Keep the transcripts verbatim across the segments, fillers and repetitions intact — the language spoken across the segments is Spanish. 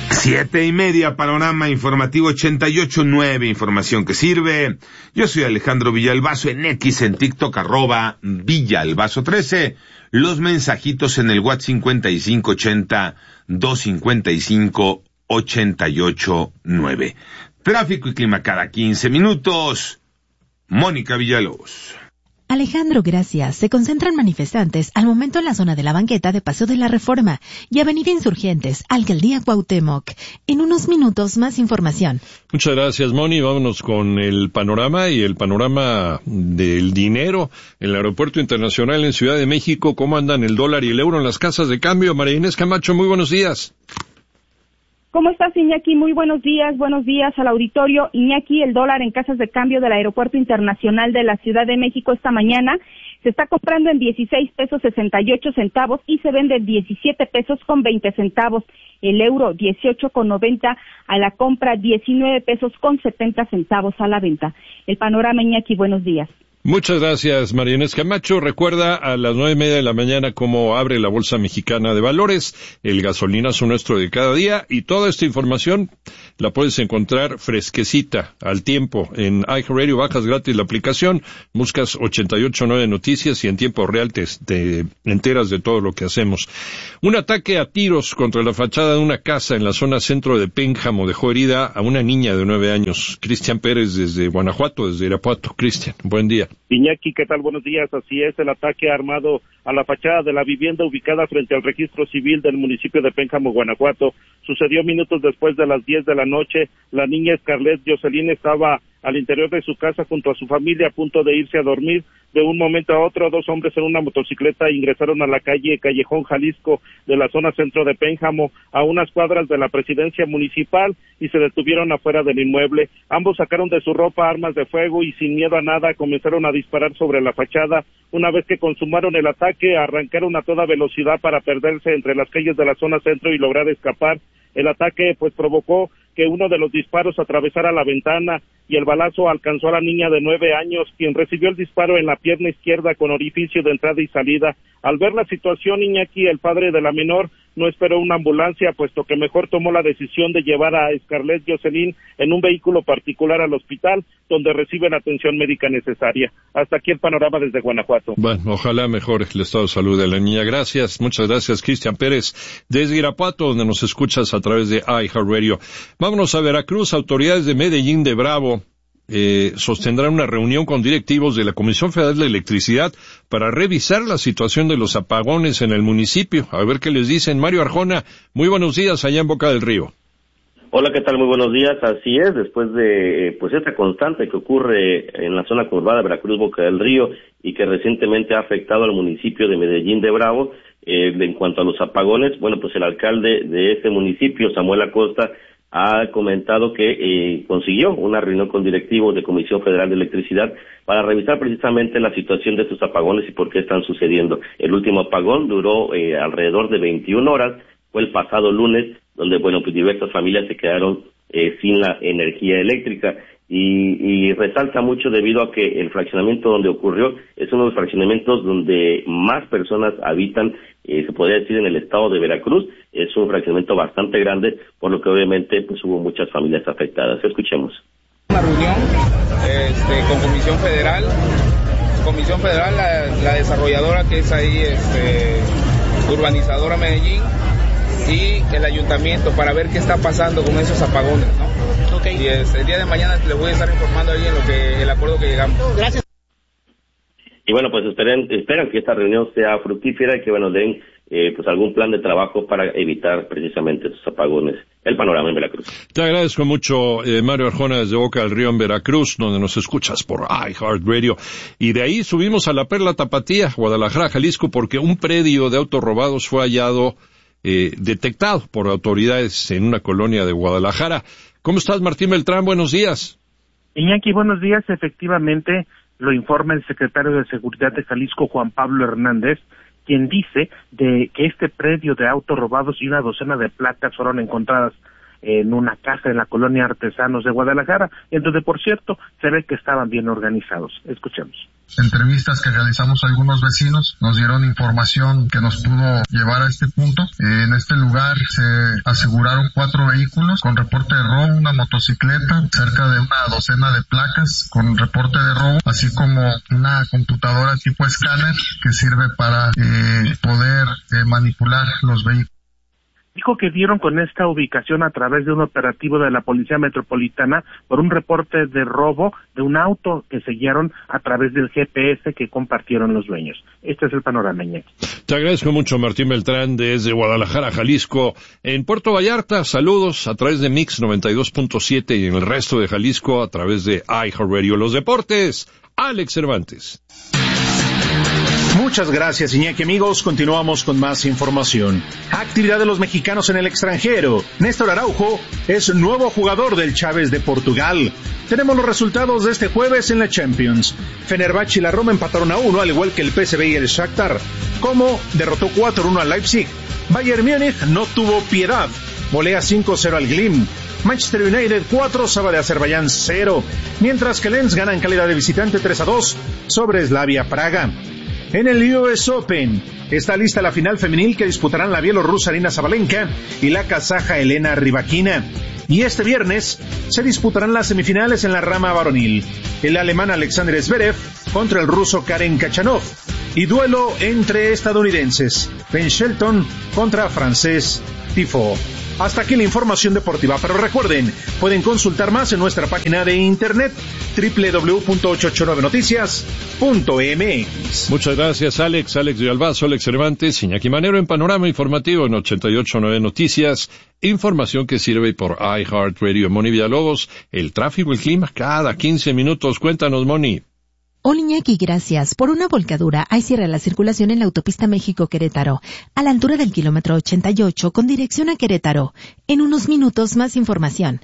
Siete y media, panorama informativo ochenta y ocho nueve, información que sirve. Yo soy Alejandro Villalbazo, en X, en TikTok, arroba Villalbazo trece. Los mensajitos en el WhatsApp cincuenta y cinco ochenta, doscientos cincuenta y cinco, ochenta y ocho nueve. Tráfico y clima cada quince minutos. Mónica Villalobos. Alejandro, gracias. Se concentran manifestantes al momento en la zona de la banqueta de Paseo de la Reforma y Avenida Insurgentes, Alcaldía Cuauhtémoc. En unos minutos, más información. Muchas gracias, Moni. Vámonos con el panorama y el panorama del dinero en el Aeropuerto Internacional en Ciudad de México. ¿Cómo andan el dólar y el euro en las casas de cambio? María Inés Camacho, muy buenos días. ¿Cómo estás, Iñaki? Muy buenos días, buenos días al auditorio. Iñaki, el dólar en casas de cambio del Aeropuerto Internacional de la Ciudad de México esta mañana se está comprando en dieciséis pesos sesenta y ocho centavos y se vende en diecisiete pesos con veinte centavos. El euro dieciocho con noventa a la compra, diecinueve pesos con setenta centavos a la venta. El panorama, Iñaki, buenos días. Muchas gracias, María Inés Camacho. Recuerda a las nueve y media de la mañana cómo abre la Bolsa Mexicana de Valores, el gasolinazo nuestro de cada día, y toda esta información la puedes encontrar fresquecita, al tiempo, en iHeartRadio. Bajas gratis la aplicación, buscas ochenta y ocho nueve Noticias y en tiempo real te, te enteras de todo lo que hacemos. Un ataque a tiros contra la fachada de una casa en la zona centro de Pénjamo dejó herida a una niña de nueve años. Cristian Pérez desde Guanajuato, desde Irapuato. Cristian, buen día. Iñaki, ¿qué tal? Buenos días. Así es, el ataque armado a la fachada de la vivienda ubicada frente al registro civil del municipio de Pénjamo, Guanajuato, sucedió minutos después de las diez de la noche. La niña Scarlett Jocelyn estaba al interior de su casa junto a su familia a punto de irse a dormir. De un momento a otro, dos hombres en una motocicleta ingresaron a la calle Callejón Jalisco de la zona centro de Pénjamo, a unas cuadras de la presidencia municipal, y se detuvieron afuera del inmueble. Ambos sacaron de su ropa armas de fuego y sin miedo a nada comenzaron a disparar sobre la fachada. Una vez que consumaron el ataque, arrancaron a toda velocidad para perderse entre las calles de la zona centro y lograr escapar. El ataque pues provocó que uno de los disparos atravesara la ventana y el balazo alcanzó a la niña de nueve años, quien recibió el disparo en la pierna izquierda con orificio de entrada y salida. Al ver la situación, Iñaki, el padre de la menor, no esperó una ambulancia, puesto que mejor tomó la decisión de llevar a Scarlett Jocelyn en un vehículo particular al hospital, donde recibe la atención médica necesaria. Hasta aquí el panorama desde Guanajuato. Bueno, ojalá mejore el estado de salud de la niña. Gracias, muchas gracias, Cristian Pérez, desde Irapuato, donde nos escuchas a través de iHeartRadio. Vámonos a Veracruz. Autoridades de Medellín de Bravo eh, sostendrán una reunión con directivos de la Comisión Federal de Electricidad para revisar la situación de los apagones en el municipio. A ver qué les dicen. Mario Arjona, muy buenos días allá en Boca del Río. Hola, ¿qué tal? Muy buenos días. Así es, después de pues esta constante que ocurre en la zona conurbada de Veracruz, Boca del Río, y que recientemente ha afectado al municipio de Medellín de Bravo, eh, en cuanto a los apagones, bueno, pues el alcalde de este municipio, Samuel Acosta, ha comentado que eh, consiguió una reunión con directivos de Comisión Federal de Electricidad para revisar precisamente la situación de estos apagones y por qué están sucediendo. El último apagón duró eh, alrededor de veintiuna horas, fue el pasado lunes, donde, bueno, pues diversas familias se quedaron eh, sin la energía eléctrica. Y, y resalta mucho debido a que el fraccionamiento donde ocurrió es uno de los fraccionamientos donde más personas habitan, eh, se podría decir, en el estado de Veracruz. Es un fraccionamiento bastante grande, por lo que obviamente pues hubo muchas familias afectadas. Escuchemos. Una reunión este, con Comisión Federal, Comisión Federal, la, la desarrolladora que es ahí, este, Urbanizadora Medellín, y el ayuntamiento para ver qué está pasando con esos apagones, ¿no? Okay. Y es, el día de mañana les voy a estar informando ahí en lo que el acuerdo que llegamos. Gracias. Y bueno, pues esperen, esperan que esta reunión sea fructífera y que, bueno, den eh, pues algún plan de trabajo para evitar precisamente esos apagones. El panorama en Veracruz. Te agradezco mucho, eh, Mario Arjona, desde Boca del Río en Veracruz, donde nos escuchas por iHeartRadio. Y de ahí subimos a la Perla Tapatía, Guadalajara, Jalisco, porque un predio de autos robados fue hallado, eh, detectado por autoridades en una colonia de Guadalajara. ¿Cómo estás, Martín Beltrán? Buenos días. Iñaki, buenos días. Efectivamente, lo informa el secretario de Seguridad de Jalisco, Juan Pablo Hernández, quien dice de que este predio de autos robados y una docena de placas fueron encontradas en una casa en la colonia Artesanos de Guadalajara, en donde, por cierto, se ve que estaban bien organizados. Escuchemos. Entrevistas que realizamos a algunos vecinos nos dieron información que nos pudo llevar a este punto. En este lugar se aseguraron cuatro vehículos con reporte de robo, una motocicleta, cerca de una docena de placas con reporte de robo, así como una computadora tipo escáner que sirve para eh, poder eh, manipular los vehículos. Dijo que dieron con esta ubicación a través de un operativo de la Policía Metropolitana por un reporte de robo de un auto que seguieron a través del G P S que compartieron los dueños. Este es el panorama, Iñaki. Te agradezco mucho, Martín Beltrán, desde Guadalajara, Jalisco. En Puerto Vallarta, saludos a través de Mix noventa y dos punto siete y en el resto de Jalisco a través de iHeartRadio. Los deportes, Alex Cervantes. Muchas gracias, Iñaki. Amigos, continuamos con más información. Actividad de los mexicanos en el extranjero. Néstor Araujo es nuevo jugador del Chávez de Portugal. Tenemos los resultados de este jueves en la Champions. Fenerbahce y la Roma empataron a uno, al igual que el P S V y el Shakhtar. Como derrotó cuatro a uno al Leipzig. Bayern Múnich no tuvo piedad. Golea cinco cero al Glim. Manchester United cuatro, Saba de Azerbaiyán cero. Mientras que Lens gana en calidad de visitante tres a dos sobre Slavia Praga. En el U S Open está lista la final femenil que disputarán la bielorrusa Arina Sabalenka y la kazaja Elena Rybakina. Y este viernes se disputarán las semifinales en la rama varonil. El alemán Alexander Zverev contra el ruso Karen Khachanov. Y duelo entre estadounidenses. Ben Shelton contra francés Tifo. Hasta aquí la información deportiva, pero recuerden, pueden consultar más en nuestra página de internet doble u doble u doble u punto ochocientos ochenta y nueve noticias punto m x. Muchas gracias, Alex, Alex Villalbazo, Alex Cervantes, Iñaki Manero en Panorama Informativo en ochenta y ocho punto nueve Noticias, información que sirve por iHeartRadio. Moni Villalobos, el tráfico, el clima, cada quince minutos. Cuéntanos, Moni. Hola, Iñaki, gracias. Por una volcadura hay cierre la circulación en la autopista México-Querétaro, a la altura del kilómetro ochenta y ocho, con dirección a Querétaro. En unos minutos, más información.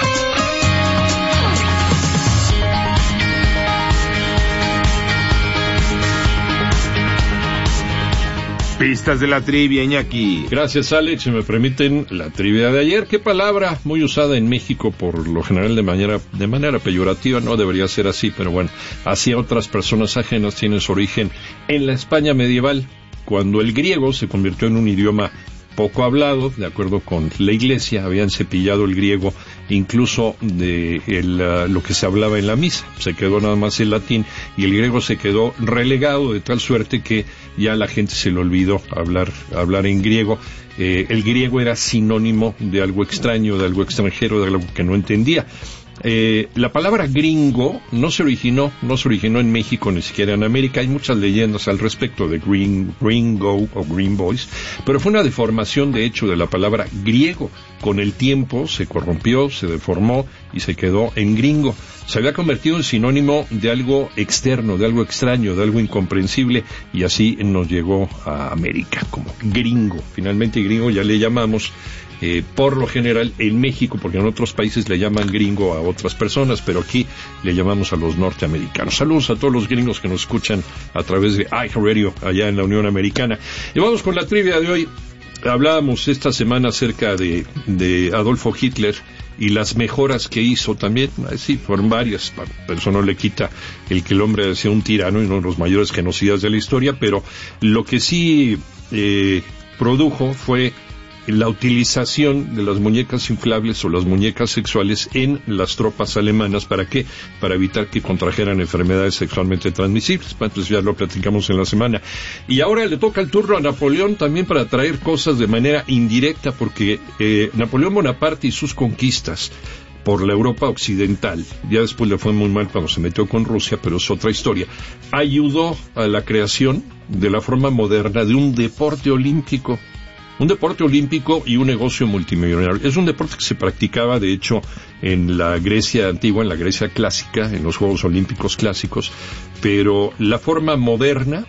Pistas de la trivia, Iñaki. Gracias, Alex. Si me permiten, la trivia de ayer. ¿Qué palabra muy usada en México por lo general de manera, de manera peyorativa? No debería ser así, pero bueno, hacia otras personas ajenas tiene su origen en la España medieval, cuando el griego se convirtió en un idioma poco hablado, de acuerdo con la Iglesia. Habían cepillado el griego incluso de el, uh, lo que se hablaba en la misa. Se quedó nada más el latín y el griego se quedó relegado, de tal suerte que ya a la gente se le olvidó hablar, hablar en griego. Eh, el griego era sinónimo de algo extraño, de algo extranjero, de algo que no entendía. Eh, la palabra gringo no se originó, no se originó en México, ni siquiera en América. Hay muchas leyendas al respecto de green, gringo o green boys, pero fue una deformación de hecho de la palabra griego. Con el tiempo se corrompió, se deformó y se quedó en gringo. Se había convertido en sinónimo de algo externo, de algo extraño, de algo incomprensible, y así nos llegó a América como gringo. Finalmente gringo ya le llamamos. Eh, por lo general en México, porque en otros países le llaman gringo a otras personas, pero aquí le llamamos a los norteamericanos. Saludos a todos los gringos que nos escuchan a través de iHeartRadio allá en la Unión Americana. Y vamos con la trivia de hoy. Hablábamos esta semana acerca de, de Adolfo Hitler y las mejoras que hizo también. Sí, fueron varias, pero eso no le quita el que el hombre sea un tirano y uno de los mayores genocidas de la historia, pero lo que sí eh, produjo fue la utilización de las muñecas inflables o las muñecas sexuales en las tropas alemanas. ¿Para qué? Para evitar que contrajeran enfermedades sexualmente transmisibles. Entonces ya lo platicamos en la semana. Y ahora le toca el turno a Napoleón también para traer cosas de manera indirecta, porque eh, Napoleón Bonaparte y sus conquistas por la Europa occidental, ya después le fue muy mal cuando se metió con Rusia, pero es otra historia, ayudó a la creación de la forma moderna de un deporte olímpico. Un deporte olímpico y un negocio multimillonario. Es un deporte que se practicaba, de hecho, en la Grecia antigua, en la Grecia clásica, en los Juegos Olímpicos clásicos, pero la forma moderna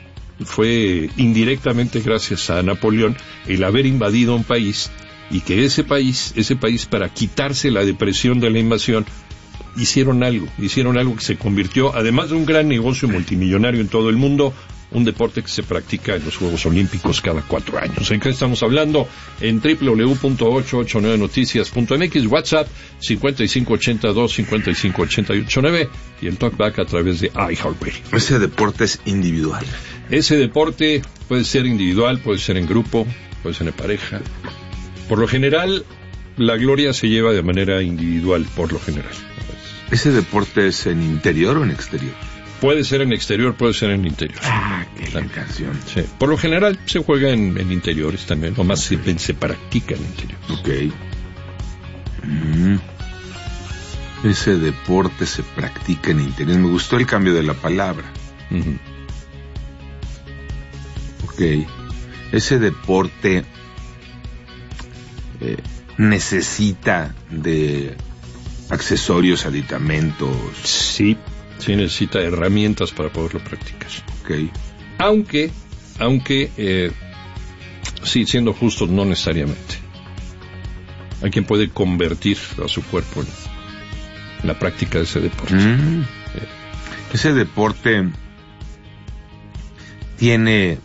fue indirectamente gracias a Napoleón el haber invadido un país, y que ese país, ese país para quitarse la depresión de la invasión, hicieron algo, hicieron algo que se convirtió, además de un gran negocio multimillonario en todo el mundo, un deporte que se practica en los Juegos Olímpicos cada cuatro años. ¿En qué estamos hablando? En doble u doble u doble u punto ocho ocho nueve noticias punto m x, WhatsApp cincuenta y cinco ochenta y dos cincuenta y cinco ochenta y ocho nueve y el Talkback a través de iHeartRadio. Ese deporte es individual. Ese deporte puede ser individual, puede ser en grupo, puede ser en pareja. Por lo general, la gloria se lleva de manera individual, por lo general. ¿Ese deporte es en interior o en exterior? Puede ser en exterior, puede ser en interior. Ah, qué la canción. Sí. Por lo general se juega en, en interiores también, o más se, se practica en interiores. Ok. Mm. Ese deporte se practica en interiores. Me gustó el cambio de la palabra. Uh-huh. Ok. Ese deporte eh, necesita de accesorios, aditamentos. Sí. Sí, necesita herramientas para poderlo practicar. Okay. Aunque, aunque, eh, sí, siendo justos, no necesariamente. Hay quien puede convertir a su cuerpo en la práctica de ese deporte. Mm. Eh. Ese deporte tiene,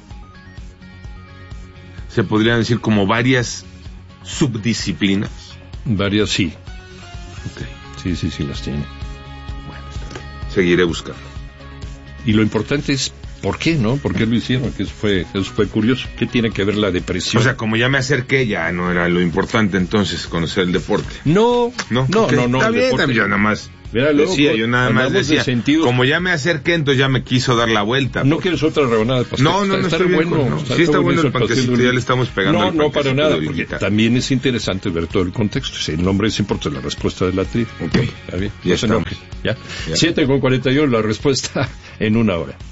se podría decir, como varias subdisciplinas. Varias, sí. Okay. Sí, sí, sí, las tiene. Seguiré buscando. Y lo importante es, ¿por qué, no? ¿Por qué lo hicieron? Que eso fue, eso fue curioso. ¿Qué tiene que ver la depresión? O sea, como ya me acerqué, ya no era lo importante entonces conocer el deporte. No, no, no, okay. no, no. Está bien, deporte... yo nada más Mira, luego, decía, yo nada más decía, sentido... como ya me acerqué, entonces ya me quiso dar la vuelta. ¿No porque... quieres otra rebanada de pastel? No, no, no, está, estoy está bueno. Con, no. Está, sí está está bueno el panquecito, ya le estamos pegando No, al no, para nada, porque ahorita. también es interesante ver todo el contexto. Si el nombre es importante, la respuesta de la trivia. Ok. Está bien, ya no se enoje. ¿Ya? siete con cuarenta y uno, la respuesta en una hora.